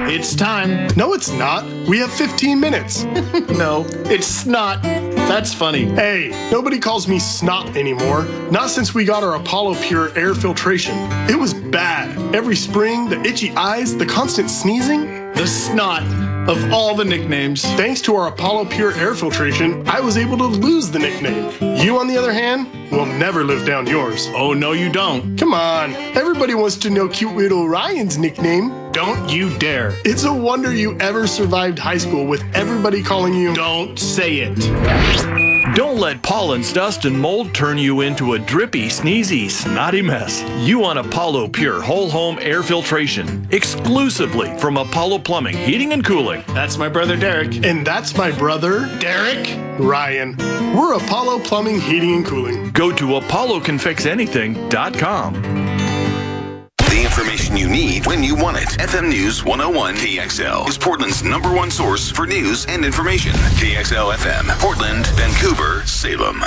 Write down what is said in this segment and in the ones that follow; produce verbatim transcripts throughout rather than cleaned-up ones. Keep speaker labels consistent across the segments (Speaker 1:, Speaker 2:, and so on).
Speaker 1: It's time.
Speaker 2: No, it's not. We have fifteen minutes.
Speaker 1: No, it's snot. That's funny.
Speaker 2: Hey, nobody calls me snot anymore. Not since we got our Apollo Pure air filtration. It was bad. Every spring, the itchy eyes, the constant sneezing.
Speaker 1: The snot of all the nicknames.
Speaker 2: Thanks to our Apollo Pure air filtration, I was able to lose the nickname. You, on the other hand, will never live down yours.
Speaker 1: Oh, no, you don't.
Speaker 2: Come on. Everybody wants to know cute little Ryan's nickname.
Speaker 1: Don't you dare.
Speaker 2: It's a wonder you ever survived high school with everybody calling you...
Speaker 1: Don't say it. Don't let pollens, dust, and mold turn you into a drippy, sneezy, snotty mess. You want Apollo Pure Whole Home Air Filtration, exclusively from Apollo Plumbing, Heating and Cooling. That's my brother Derek.
Speaker 2: And that's my brother...
Speaker 1: Derek?
Speaker 2: Ryan. We're Apollo Plumbing, Heating and Cooling.
Speaker 1: Go to apollo can fix anything dot com.
Speaker 3: The information you need when you want it. F M News one oh one K X L is Portland's number one source for news and information. K X L F M, Portland, Vancouver, Salem.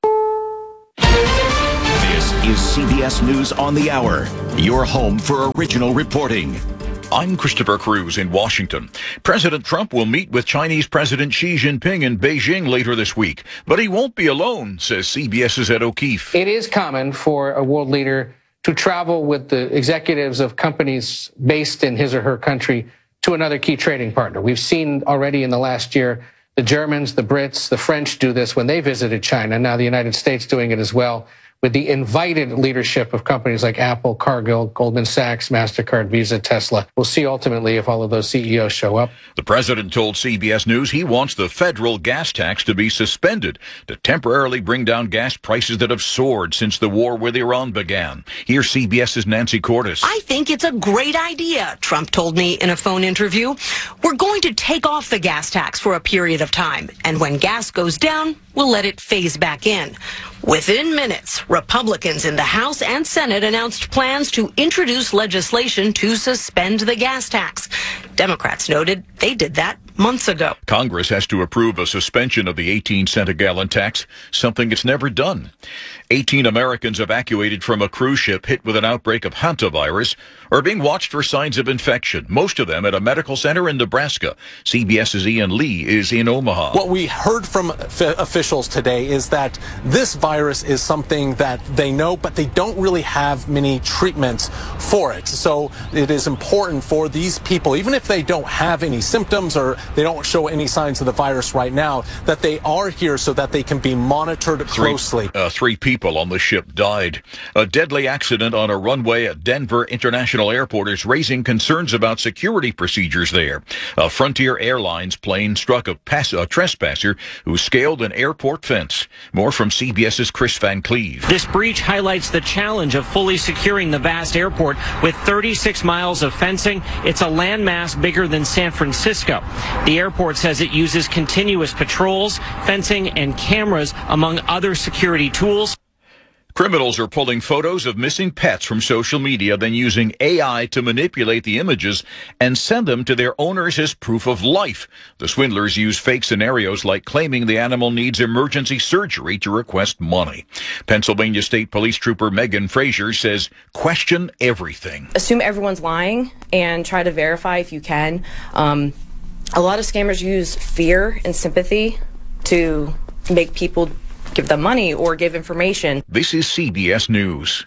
Speaker 4: This is C B S News on the Hour, your home for original reporting.
Speaker 5: I'm Christopher Cruz in Washington. President Trump will meet with Chinese President Xi Jinping in Beijing later this week. But he won't be alone, says CBS's Ed O'Keefe.
Speaker 6: It is common for a world leader to travel with the executives of companies based in his or her country to another key trading partner. We've seen already in the last year the Germans, the Brits, the French do this when they visited China. Now the United States doing it as well, with the invited leadership of companies like Apple, Cargill, Goldman Sachs, MasterCard, Visa, Tesla. We'll see ultimately if all of those C E Os show up.
Speaker 5: The president told C B S News he wants the federal gas tax to be suspended to temporarily bring down gas prices that have soared since the war with Iran began. Here's CBS's Nancy Cordes.
Speaker 7: I think it's a great idea, Trump told me in a phone interview. We're going to take off the gas tax for a period of time, and when gas goes down, we'll let it phase back in. Within minutes, Republicans in the House and Senate announced plans to introduce legislation to suspend the gas tax. Democrats noted they did that months ago.
Speaker 5: Congress has to approve a suspension of the eighteen cent a gallon tax, something it's never done. eighteen Americans evacuated from a cruise ship hit with an outbreak of hantavirus are being watched for signs of infection, most of them at a medical center in Nebraska. CBS's Ian Lee is in Omaha.
Speaker 8: What we heard from f- officials today is that this virus is something that they know, but they don't really have many treatments for it. So it is important for these people, even if they don't have any symptoms or they don't show any signs of the virus right now, that they are here so that they can be monitored closely.
Speaker 5: Three, uh, three people on the ship died. A deadly accident on a runway at Denver International Airport is raising concerns about security procedures there. A Frontier Airlines plane struck a, pass- a trespasser who scaled an airport fence. More from CBS's Chris Van Cleve.
Speaker 9: This breach highlights the challenge of fully securing the vast airport with thirty-six miles of fencing. It's a landmass bigger than San Francisco. The airport says it uses continuous patrols, fencing, and cameras, among other security tools.
Speaker 5: Criminals are pulling photos of missing pets from social media, then using A I to manipulate the images and send them to their owners as proof of life. The swindlers use fake scenarios like claiming the animal needs emergency surgery to request money. Pennsylvania State Police Trooper Megan Frazier says, question everything.
Speaker 10: Assume everyone's lying and try to verify if you can. Um, a lot of scammers use fear and sympathy to make people give them money or give information.
Speaker 5: This is C B S News.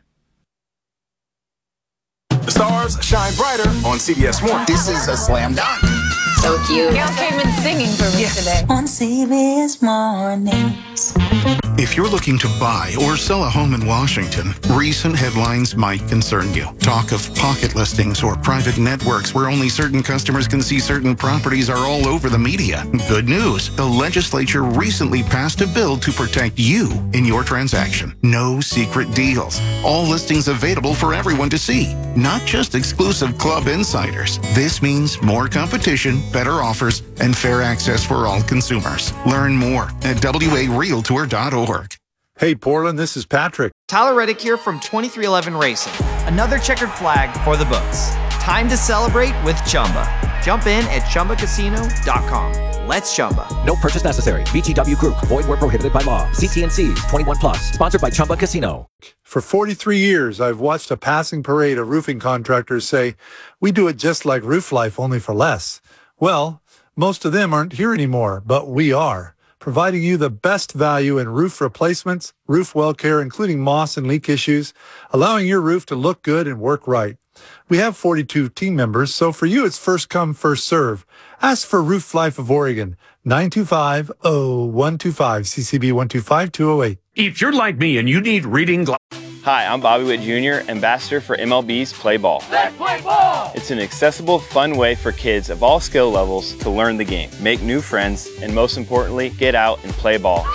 Speaker 11: The stars shine brighter on C B S one.
Speaker 12: This is a slam dunk.
Speaker 13: So cute. Gail came in singing for me yeah. today.
Speaker 14: On C B S Mornings.
Speaker 15: If you're looking to buy or sell a home in Washington, recent headlines might concern you. Talk of pocket listings or private networks where only certain customers can see certain properties are all over the media. Good news, the legislature recently passed a bill to protect you in your transaction. No secret deals. All listings available for everyone to see, not just exclusive club insiders. This means more competition, better offers, and fair access for all consumers. Learn more at W A Realtor dot org.
Speaker 16: Hey, Portland, this is Patrick.
Speaker 17: Tyler Reddick here from twenty-three eleven Racing. Another checkered flag for the books. Time to celebrate with Chumba. Jump in at Chumba Casino dot com. Let's Chumba.
Speaker 12: No purchase necessary. V G W Group. Void where prohibited by law. See T and C's. twenty-one plus. Sponsored by Chumba Casino.
Speaker 16: For forty-three years, I've watched a passing parade of roofing contractors say, we do it just like Roof Life, only for less. Well, most of them aren't here anymore, but we are, providing you the best value in roof replacements, roof well care, including moss and leak issues, allowing your roof to look good and work right. We have forty-two team members, so for you, it's first come, first serve. Ask for Roof Life of Oregon, nine two five, oh one two five, C C B one two five, two oh eight.
Speaker 18: If you're like me and you need reading glasses.
Speaker 19: Hi, I'm Bobby Witt Junior, ambassador for M L B's Play Ball.
Speaker 18: Let's play ball!
Speaker 19: It's an accessible, fun way for kids of all skill levels to learn the game, make new friends, and most importantly, get out and play ball.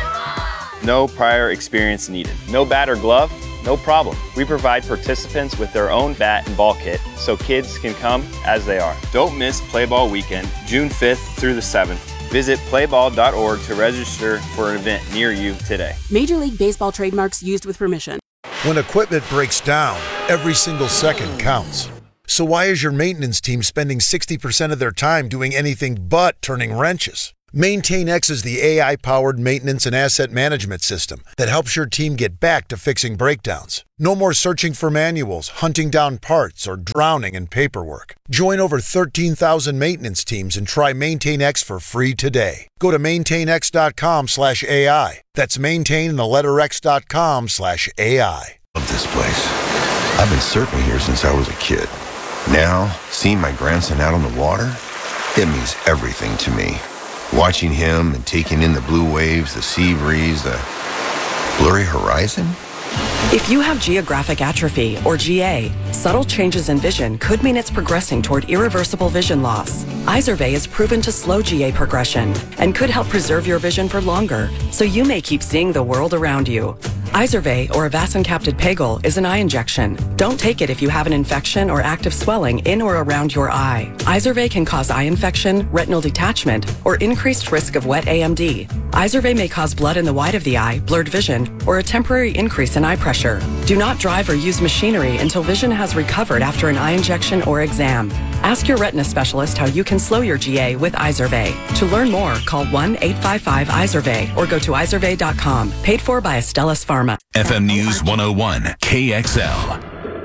Speaker 19: No prior experience needed. No bat or glove? No problem. We provide participants with their own bat and ball kit so kids can come as they are. Don't miss Play Ball Weekend, June fifth through the seventh. Visit play ball dot org to register for an event near you today.
Speaker 20: Major League Baseball trademarks used with permission.
Speaker 21: When equipment breaks down, every single second counts. So why is your maintenance team spending sixty percent of their time doing anything but turning wrenches? MaintainX is the A I-powered maintenance and asset management system that helps your team get back to fixing breakdowns. No more searching for manuals, hunting down parts, or drowning in paperwork. Join over thirteen thousand maintenance teams and try MaintainX for free today. Go to maintainx.com slash AI. That's maintain the letter x.com slash AI.
Speaker 22: Love this place. I've been surfing here since I was a kid. Now, seeing my grandson out on the water, it means everything to me. Watching him and taking in the blue waves, the sea breeze, the blurry horizon.
Speaker 23: If you have geographic atrophy, or G A, subtle changes in vision could mean it's progressing toward irreversible vision loss. Izervay is proven to slow G A progression and could help preserve your vision for longer, so you may keep seeing the world around you. Izervay, or avacincaptad pegol, is an eye injection. Don't take it if you have an infection or active swelling in or around your eye. Izervay can cause eye infection, retinal detachment, or increased risk of wet A M D. Izervay may cause blood in the white of the eye, blurred vision, or a temporary increase in eye pressure. Do not drive or use machinery until vision has recovered after an eye injection or exam. Ask your retina specialist how you can slow your G A with Izervay. To learn more, call one eight five five Izervay or go to izervay dot com. Paid for by Astellas Pharma.
Speaker 3: F M News one oh one, K X L.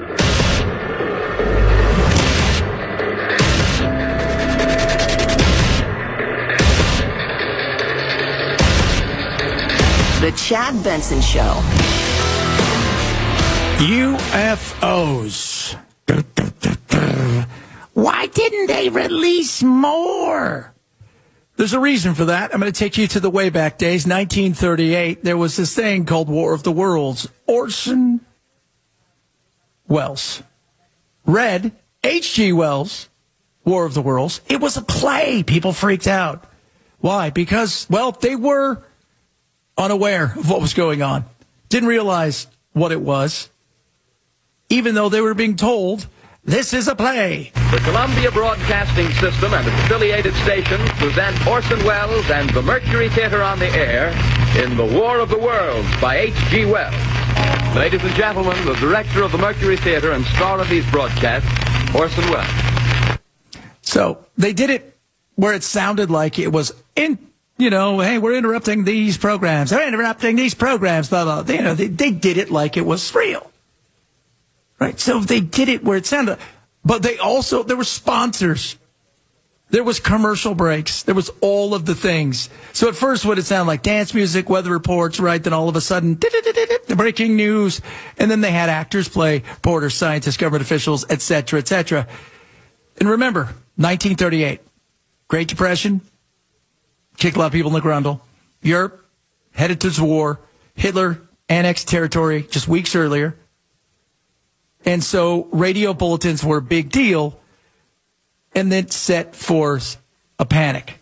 Speaker 24: The Chad Benson Show.
Speaker 25: U F Os. Why didn't they release more? There's a reason for that. I'm going to take you to the way back days. nineteen thirty-eight, there was this thing called War of the Worlds. Orson Welles read H G Wells' War of the Worlds. It was a play. People freaked out. Why? Because, well, they were unaware of what was going on. Didn't realize what it was, even though they were being told, this is a play.
Speaker 26: The Columbia Broadcasting System and its affiliated stations present Orson Welles and the Mercury Theater on the air in The War of the Worlds by H G Wells. Ladies and gentlemen, the director of the Mercury Theater and star of these broadcasts, Orson Welles.
Speaker 25: So they did it where it sounded like it was in, you know, hey, we're interrupting these programs. They're interrupting these programs, blah, blah. They, you know, they, they did it like it was real. Right, so they did it where it sounded, but they also, there were sponsors. There was commercial breaks. There was all of the things. So at first, what it sounded like, dance music, weather reports, right? Then all of a sudden, the breaking news. And then they had actors play, reporters, scientists, government officials, et cetera, et cetera. And remember, nineteen thirty-eight, Great Depression, kicked a lot of people in the grundle. Europe headed towards war. Hitler annexed territory just weeks earlier. And so radio bulletins were a big deal, and then set forth a panic.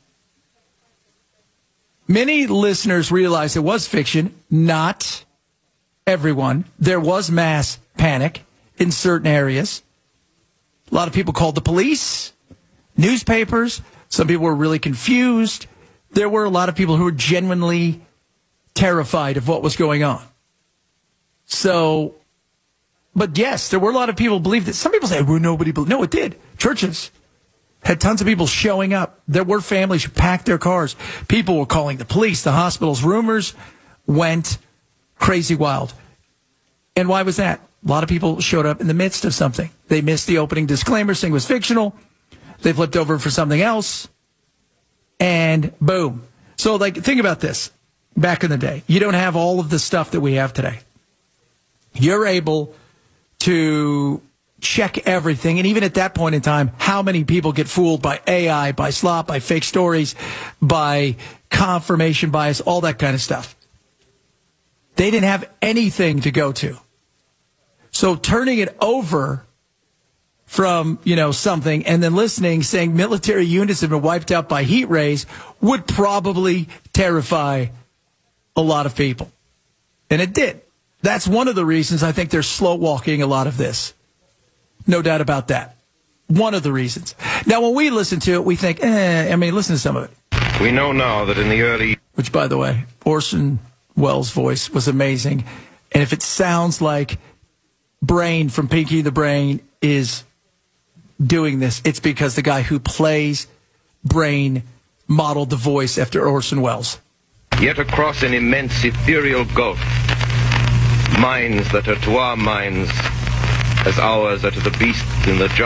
Speaker 25: Many listeners realized it was fiction. Not everyone. There was mass panic in certain areas. A lot of people called the police, newspapers. Some people were really confused. There were a lot of people who were genuinely terrified of what was going on. So... But yes, there were a lot of people who believed that. Some people say, well, nobody believed. No, it did. Churches Had tons of people showing up. There were families who packed their cars. People were calling the police, the hospitals. Rumors went crazy wild. And why was that? A lot of people showed up in the midst of something. They missed the opening disclaimer saying it was fictional. They flipped over for something else. And boom. So, like, think about this. Back in the day, you don't have all of the stuff that we have today. You're able to check everything. And even at that point in time, how many people get fooled by A I, by slop, by fake stories, by confirmation bias, all that kind of stuff. They didn't have anything to go to. So turning it over from, you know, something and then listening, saying military units have been wiped out by heat rays would probably terrify a lot of people. And it did. That's one of the reasons I think they're slow walking a lot of this. No doubt about that. One of the reasons. Now, when we listen to it, we think, eh, I mean, listen to some of it.
Speaker 1: We know now that in the early...
Speaker 25: Which, by the way, Orson Welles' voice was amazing. And if it sounds like Brain from Pinky the Brain is doing this, it's because the guy who plays Brain modeled the voice after Orson Welles.
Speaker 1: Yet across an immense ethereal gulf, minds that are to our minds as ours are to the beasts in the jungle.